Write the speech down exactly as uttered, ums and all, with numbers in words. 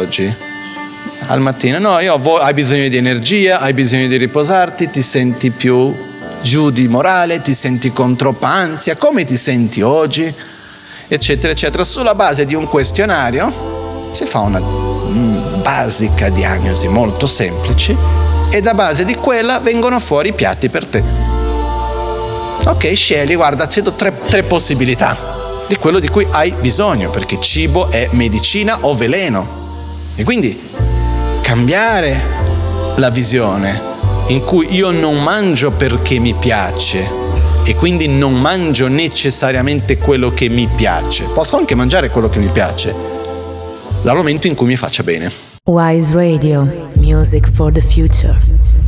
oggi? Al mattino, no, io vo- hai bisogno di energia, hai bisogno di riposarti, ti senti più giù di morale, ti senti con troppa ansia, come ti senti oggi? Eccetera, eccetera. Sulla base di un questionario si fa una mm, basica diagnosi molto semplice e da base di quella vengono fuori i piatti per te. Ok, scegli, guarda, ti do tre, tre possibilità di quello di cui hai bisogno, perché cibo è medicina o veleno. E quindi cambiare la visione in cui io non mangio perché mi piace e quindi non mangio necessariamente quello che mi piace. Posso anche mangiare quello che mi piace dal momento in cui mi faccia bene. Wise Radio, music for the future.